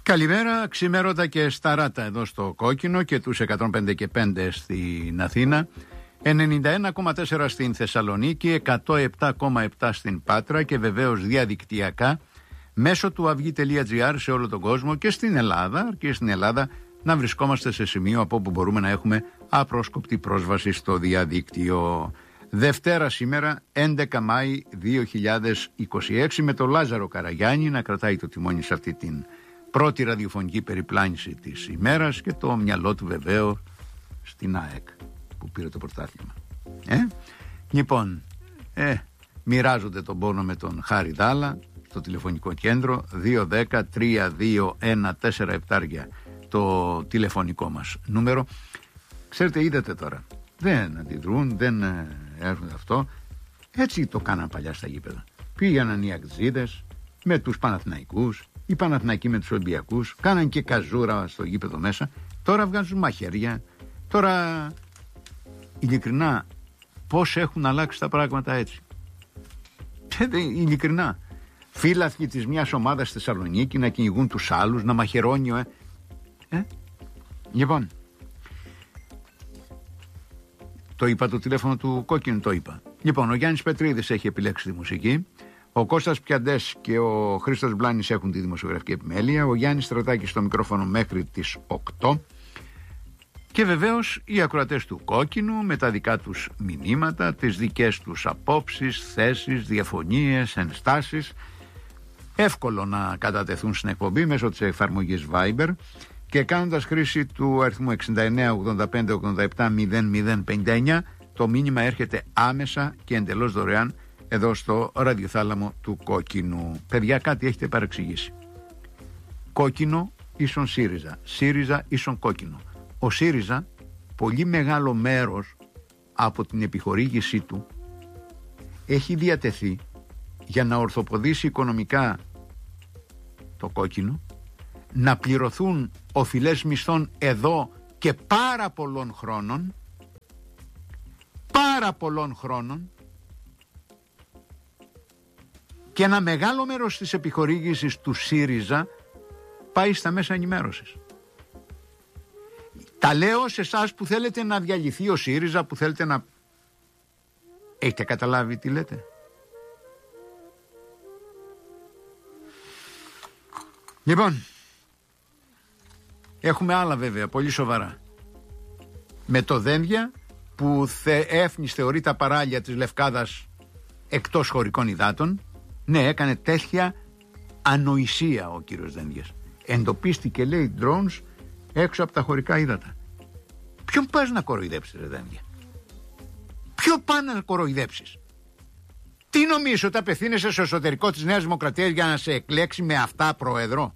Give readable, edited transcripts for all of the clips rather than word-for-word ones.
Καλημέρα, ξημέρωτα και σταράτα εδώ στο Κόκκινο και τους 105 και 5 στην Αθήνα, 91,4 στην Θεσσαλονίκη, 107,7 στην Πάτρα και βεβαίως διαδικτυακά μέσω του avygi.gr σε όλο τον κόσμο και στην Ελλάδα, να βρισκόμαστε σε σημείο από όπου μπορούμε να έχουμε απρόσκοπτη πρόσβαση στο διαδίκτυο. Δευτέρα σήμερα, 11 Μάη 2026, με τον Λάζαρο Καραγιάννη να κρατάει το τιμόνι σε αυτή την πρώτη ραδιοφωνική περιπλάνηση της ημέρας και το μυαλό του βεβαίως στην ΑΕΚ που πήρε το πρωτάθλημα. Λοιπόν, μοιράζονται τον πόνο με τον Χάρη Δάλα στο τηλεφωνικό κέντρο 210-321-47 το τηλεφωνικό μας νούμερο. Ξέρετε, είδατε τώρα, δεν αντιδρούν, δεν έρχονται αυτό. Έτσι το κάναν παλιά στα γήπεδα. Πήγαιναν οι Ακτζίδες με τους Παναθηναϊκούς, οι Παναθηναϊκοί με τους Ολυμπιακούς, κάναν και καζούρα στο γήπεδο μέσα. Τώρα βγάζουν μαχαίρια. Τώρα, ειλικρινά, πώς έχουν αλλάξει τα πράγματα έτσι. Ειλικρινά. Φύλαθλοι της μιας ομάδας στη Θεσσαλονίκη να κυνηγούν τους άλλους, να μαχαιρώνει. Λοιπόν, το είπα το τηλέφωνο του Κόκκινου, το είπα. Λοιπόν, ο Γιάννης Πετρίδης έχει επιλέξει τη μουσική. Ο Κώστας Πιαντές και ο Χρήστος Μπλάνης έχουν τη δημοσιογραφική επιμέλεια. Ο Γιάννης Στρατάκης στο μικρόφωνο μέχρι τις 8. Και βεβαίως οι ακροατές του Κόκκινου με τα δικά τους μηνύματα, τις δικές τους απόψεις, θέσεις, διαφωνίες, ενστάσεις. Εύκολο να κατατεθούν στην εκπομπή μέσω της εφαρμογής Viber και κάνοντας χρήση του αριθμού 6985870059. Το μήνυμα έρχεται άμεσα και εντελώς δωρεάν εδώ στο ραδιοθάλαμο του Κόκκινου. Παιδιά, κάτι έχετε παρεξηγήσει. Κόκκινο ίσον ΣΥΡΙΖΑ, ΣΥΡΙΖΑ ίσον κόκκινο. Ο ΣΥΡΙΖΑ, πολύ μεγάλο μέρος από την επιχορήγησή του έχει διατεθεί για να ορθοποδήσει οικονομικά το Κόκκινο, να πληρωθούν οφειλές μισθών εδώ και πάρα πολλών χρόνων, και ένα μεγάλο μέρος της επιχορήγησης του ΣΥΡΙΖΑ πάει στα μέσα ενημέρωσης. Τα λέω σε εσάς που θέλετε να διαλυθεί ο ΣΥΡΙΖΑ, που θέλετε να... Έχετε καταλάβει τι λέτε? Λοιπόν, έχουμε άλλα βέβαια, πολύ σοβαρά. Με το Δένδια που έφνης θεωρεί τα παράλια της Λευκάδας εκτός χωρικών υδάτων. Ναι, έκανε τέτοια ανοησία ο κύριος Δένδιας. Εντοπίστηκε, λέει, drones έξω από τα χωρικά ύδατα. Ποιον πας να κοροϊδέψεις, ρε Δένδια? Ποιον πας να κοροϊδέψεις? Τι νομίζεις, ότι απευθύνεσαι στο εσωτερικό της Νέας Δημοκρατίας για να σε εκλέξει με αυτά πρόεδρο?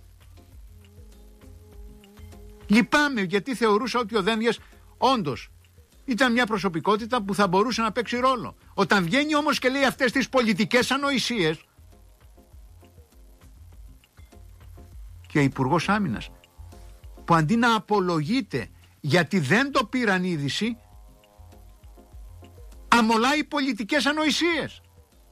Λυπάμαι, γιατί θεωρούσα ότι ο Δένδιας όντως ήταν μια προσωπικότητα που θα μπορούσε να παίξει ρόλο. Όταν βγαίνει όμως και λέει αυτές τις πολιτικές ανοησίες, και ο Υπουργός Άμυνας που αντί να απολογείται γιατί δεν το πήραν είδηση, αμολάει πολιτικές ανοησίες.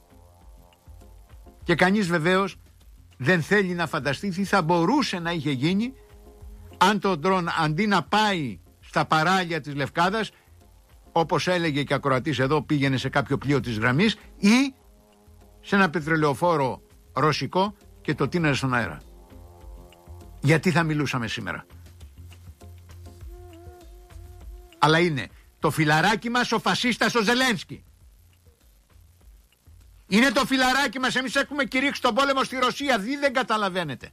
Και κανείς βεβαίως δεν θέλει να φανταστεί τι θα μπορούσε να είχε γίνει αν το ντρόν αντί να πάει στα παράλια της Λευκάδας, όπως έλεγε και ακροατής εδώ, πήγαινε σε κάποιο πλοίο της γραμμής ή σε ένα πετρελαιοφόρο ρωσικό και το τίναζε στον αέρα. Γιατί θα μιλούσαμε σήμερα? Αλλά είναι το φιλαράκι μας ο φασίστας ο Ζελένσκι. Είναι το φιλαράκι μας. Εμείς έχουμε κηρύξει τον πόλεμο στη Ρωσία. Δεν καταλαβαίνετε.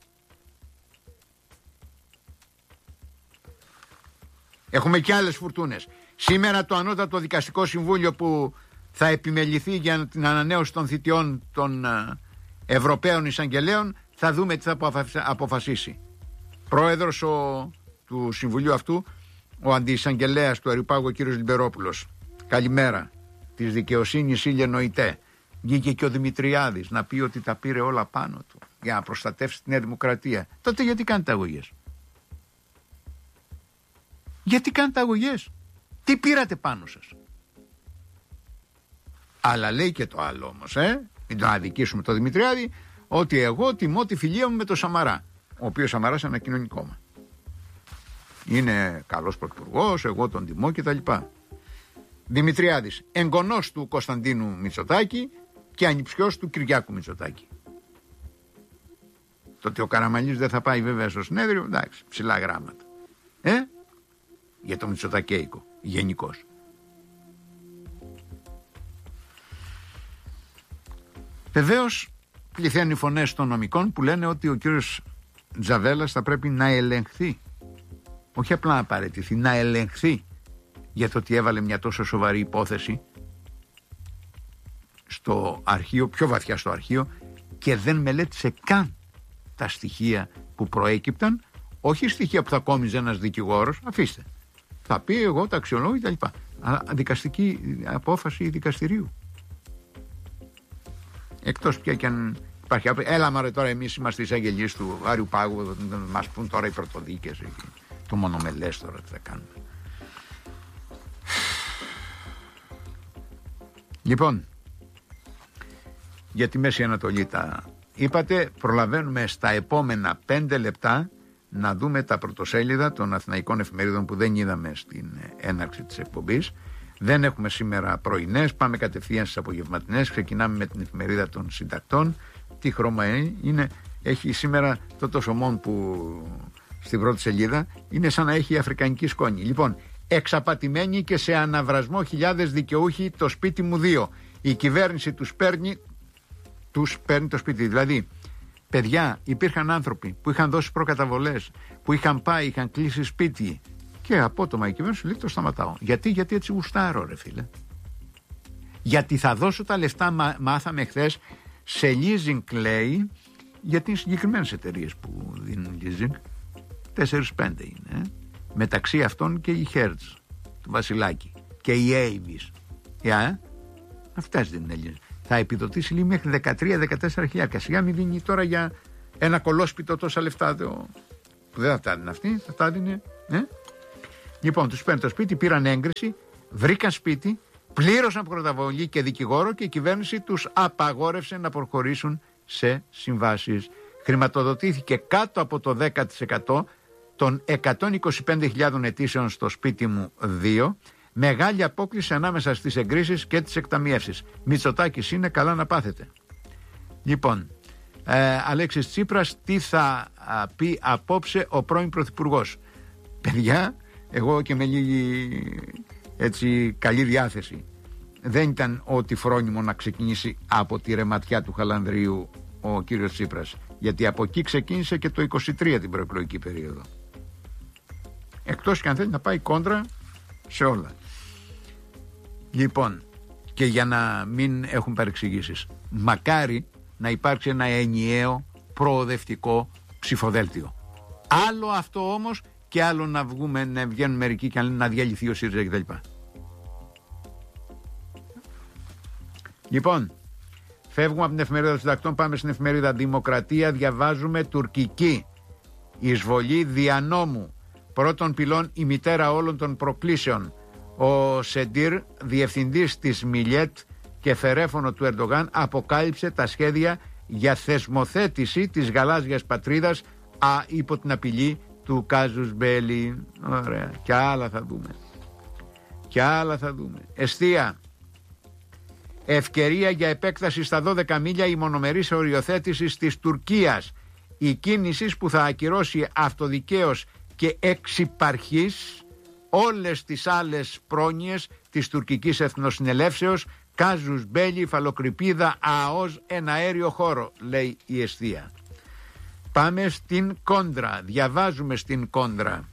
Έχουμε και άλλες φουρτούνες. Σήμερα το Ανώτατο Δικαστικό Συμβούλιο που θα επιμεληθεί για την ανανέωση των θητιών των Ευρωπαίων Εισαγγελέων, θα δούμε τι θα αποφασίσει. Πρόεδρος του Συμβουλίου αυτού, ο Αντιεισαγγελέας του Αριουπάγου, ο κύριος Λιμπερόπουλος. Καλημέρα. Της δικαιοσύνης ήλιε νοητέ. Βγήκε και ο Δημητριάδης να πει ότι τα πήρε όλα πάνω του για να προστατεύσει τη Νέα Δημοκρατία. Τότε γιατί κάνετε αγωγές? Γιατί κάνετε αγωγές? Τι πήρατε πάνω σας? Αλλά λέει και το άλλο όμως, μην τον αδικήσουμε το Δημητριάδη, ότι εγώ τιμώ τη φιλία μου με το Σαμαρά. ο οποίος Σαμαράς ανακοινώνει κόμμα. Είναι καλός πρωθυπουργός, εγώ τον τιμώ κτλ. Δημητριάδης, εγγονός του Κωνσταντίνου Μητσοτάκη και ανιψιός του Κυριάκου Μητσοτάκη. Το ότι ο Καραμανλής δεν θα πάει βέβαια στο συνέδριο, εντάξει, ψηλά γράμματα. Για το Μητσοτακέικο, γενικώς. Βεβαίως πληθαίνουν οι φωνές των νομικών που λένε ότι ο κύριος Τζαβέλας θα πρέπει να ελεγχθεί. Όχι απλά να παραιτηθεί, να ελεγχθεί για το ότι έβαλε μια τόσο σοβαρή υπόθεση στο αρχείο, πιο βαθιά στο αρχείο, και δεν μελέτησε καν τα στοιχεία που προέκυπταν, όχι στοιχεία που θα κόμιζε ένας δικηγόρος, αφήστε. Θα πει εγώ τα αξιολόγω κτλ. Αλλά δικαστική απόφαση δικαστηρίου. Εκτός πια κι αν υπάρχει. Έλα μωρέ, τώρα εμείς είμαστε εισαγγελείς του Άριου Πάγου, μας πούν τώρα οι πρωτοδίκες, το μονομελές τώρα τι θα κάνουμε. Λοιπόν, για τη Μέση Ανατολή τα είπατε. Προλαβαίνουμε στα επόμενα 5 λεπτά να δούμε τα πρωτοσέλιδα των αθηναϊκών εφημερίδων που δεν είδαμε στην έναρξη της εκπομπής. Δεν έχουμε σήμερα πρωινές, πάμε κατευθείαν στις απογευματινές. Ξεκινάμε με την εφημερίδα των συντακτών. Τι χρώμα είναι? Έχει σήμερα το τοσομόν που στην πρώτη σελίδα είναι σαν να έχει αφρικανική σκόνη. Λοιπόν, εξαπατημένοι και σε αναβρασμό χιλιάδες δικαιούχοι, το σπίτι μου 2. Η κυβέρνηση τους παίρνει το σπίτι. Δηλαδή, παιδιά, υπήρχαν άνθρωποι που είχαν δώσει προκαταβολές, που είχαν πάει, είχαν κλείσει σπίτι, και απότομα η κυβέρνηση λέει το σταματάω. Γιατί έτσι γουστάρω, ρε φίλε. Γιατί θα δώσω τα λεφτά, μάθαμε χθες, σε leasing, λέει, γιατί είναι συγκεκριμένες εταιρείες που δίνουν leasing. 4-5 είναι. Μεταξύ αυτών και η Hertz, το Βασιλάκι, και η Avis. Αυτές δίνουν leasing. Θα επιδοτήσει λίγο μέχρι 13-14 χιλιάδες. Σιγά μην δίνει τώρα για ένα κολόσπιτο τόσα λεφτά που δεν θα τα δίνει αυτή, θα τα δίνει. Λοιπόν, τους παίρνει το σπίτι, πήραν έγκριση, βρήκαν σπίτι, πλήρωσαν προταβολή και δικηγόρο και η κυβέρνηση τους απαγόρευσε να προχωρήσουν σε συμβάσεις. Χρηματοδοτήθηκε κάτω από το 10% των 125.000 αιτήσεων στο σπίτι μου 2. Μεγάλη απόκληση ανάμεσα στις εγκρίσεις και τις εκταμιεύσεις. Μητσοτάκης είναι, καλά να πάθετε. Λοιπόν, Αλέξης Τσίπρας, τι θα πει απόψε ο πρώην πρωθυπουργός? Παιδιά, εγώ και με λίγη έτσι καλή διάθεση, δεν ήταν ό,τι φρόνιμο να ξεκινήσει από τη ρεματιά του Χαλανδρίου ο κύριος Τσίπρας, γιατί από εκεί ξεκίνησε και το 23 την προεκλογική περίοδο, εκτός και αν θέλει να πάει κόντρα σε όλα. Λοιπόν, και για να μην έχουν παρεξηγήσεις, μακάρι να υπάρξει ένα ενιαίο προοδευτικό ψηφοδέλτιο. Άλλο αυτό όμως, και άλλο να βγαίνουν μερικοί και να διαλυθεί ο ΣΥΡΙΖΑ κτλ. Λοιπόν, φεύγουμε από την εφημερίδα των συντακτών, πάμε στην εφημερίδα Δημοκρατία. Διαβάζουμε τουρκική εισβολή δια νόμου. Πρώτον πυλών η μητέρα όλων των προκλήσεων. Ο Σεντήρ, διευθυντής της Μιλιέτ και φερέφωνο του Ερντογάν, αποκάλυψε τα σχέδια για θεσμοθέτηση της γαλάζιας πατρίδας υπό την απειλή του Κάζους Μπέλι. Ωραία, και άλλα θα δούμε. Εστία. Ευκαιρία για επέκταση στα 12 μίλια η μονομερής οριοθέτησης της Τουρκίας. Η κίνηση που θα ακυρώσει αυτοδικαίως και εξυπαρχής όλες τις άλλες πρόνοιες της τουρκικής εθνοσυνελεύσεως, Κάζους Μπέλι, Φαλοκρηπίδα, ΑΟΣ, ένα αέριο χώρο, λέει η Εστία. Πάμε στην Κόντρα. Διαβάζουμε στην Κόντρα.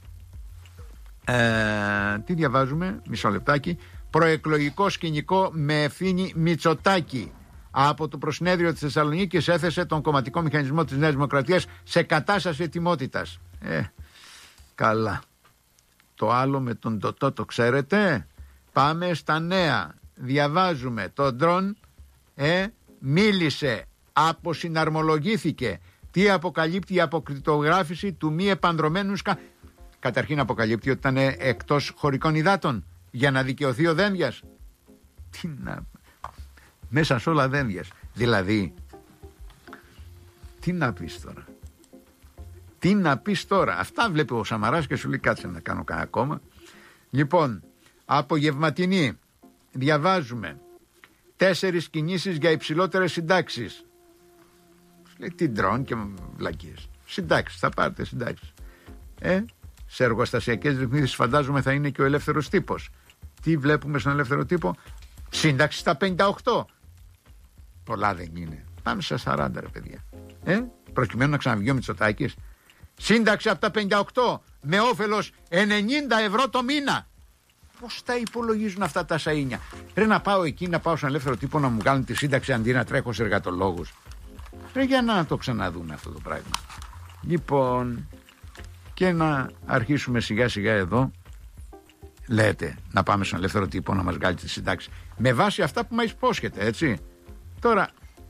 Τι διαβάζουμε? Μισό λεπτάκι. Προεκλογικό σκηνικό με ευθύνη Μητσοτάκη. Από το προσυνέδριο της Θεσσαλονίκης έθεσε τον κομματικό μηχανισμό της Νέας Δημοκρατίας σε κατάσταση ετοιμότητας. Καλά. Το άλλο με τον Τωτό το ξέρετε? Πάμε στα νέα. Διαβάζουμε. Το ντρόν μίλησε, αποσυναρμολογήθηκε. Τι αποκαλύπτει η αποκρυπτογράφηση του μη επανδρωμένου Καταρχήν αποκαλύπτει ότι ήταν εκτός χωρικών υδάτων για να δικαιωθεί ο Δένδιας. Μέσα σε όλα Δένδιας. Δηλαδή, τι να πεις τώρα? Τι να πεις τώρα? Αυτά βλέπει ο Σαμαράς και σου λέει κάτσε να κάνω κανένα ακόμα. Λοιπόν, απογευματινή διαβάζουμε 4 κινήσεις για υψηλότερες συντάξεις. Λέει τι ντρόν και βλακίες. Συντάξεις, θα πάρετε συντάξεις. Σε εργοστασιακές ρυθμίσεις φαντάζομαι θα είναι και ο ελεύθερος τύπος. Τι βλέπουμε στον ελεύθερο τύπο? Σύνταξη στα 58. Πολλά δεν είναι. Πάμε στα 40 ρε παιδιά. Προκειμένου να ξαναβγεί ο Μητσοτάκης. Σύνταξη από τα 58 με όφελος 90 ευρώ το μήνα. Πώς τα υπολογίζουν αυτά τα σαΐνια? Ρε να πάω εκεί, να πάω στον ελεύθερο τύπο να μου κάνουν τη σύνταξη αντί να τρέχω σε εργατολόγους. Ρε για να το ξαναδούμε αυτό το πράγμα. Λοιπόν, και να αρχίσουμε σιγά σιγά εδώ. Λέτε να πάμε στον ελεύθερο τύπο να μας βγάλει τη συντάξη με βάση αυτά που μας υπόσχεται, έτσι. Τώρα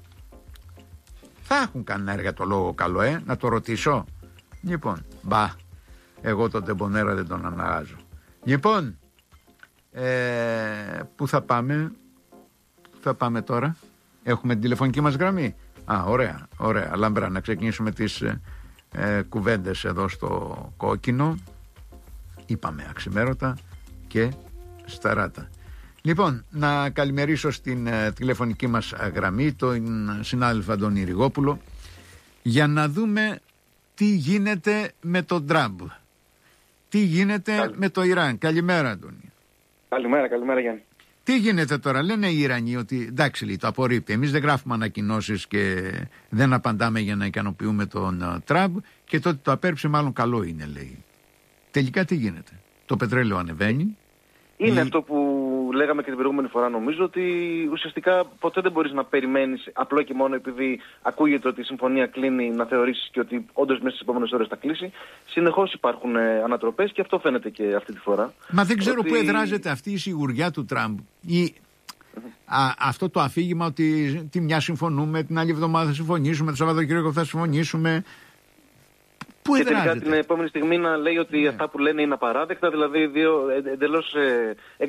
θα έχουν κανένα εργατολόγο καλό, να το ρωτήσω. Λοιπόν, εγώ τον τεμπονέρα δεν τον αναγάζω. Λοιπόν, πού θα πάμε? Πού θα πάμε τώρα? Έχουμε την τηλεφωνική μας γραμμή. Ωραία. Λάμπρα, να ξεκινήσουμε τις κουβέντες εδώ στο Κόκκινο. Είπαμε αξιμέρωτα και σταράτα. Λοιπόν, να καλημερίσω στην τηλεφωνική μας γραμμή τον συνάδελφο Αντώνη Ριγόπουλο για να δούμε τι γίνεται με τον Τραμπ. Τι γίνεται με το Ιράν. Καλημέρα, Αντώνη. Καλημέρα Γιάννη. Τι γίνεται τώρα? Λένε οι Ιρανοί ότι εντάξει, λέει, το απορρίπτει. Εμείς δεν γράφουμε ανακοινώσεις και δεν απαντάμε για να ικανοποιούμε τον Τραμπ και το ότι το απέρριψε μάλλον καλό είναι, λέει. Τελικά τι γίνεται? Το πετρέλαιο ανεβαίνει. Είναι αυτό που λέγαμε και την προηγούμενη φορά, νομίζω, ότι ουσιαστικά ποτέ δεν μπορείς να περιμένεις απλό και μόνο επειδή ακούγεται ότι η συμφωνία κλείνει να θεωρήσεις και ότι όντως μέσα στις επόμενες ώρες θα κλείσει. Συνεχώς υπάρχουν ανατροπές και αυτό φαίνεται και αυτή τη φορά. Μα δεν ξέρω πού εδράζεται αυτή η σιγουριά του Τραμπ. Αυτό το αφήγημα ότι τη μια συμφωνούμε, την άλλη εβδομάδα θα συμφωνήσουμε, το Σαββατοκύριακο θα συμφωνήσουμε. Πού και τελικά την επόμενη στιγμή να λέει ότι αυτά που λένε είναι απαράδεκτα, δηλαδή δύο εντελώς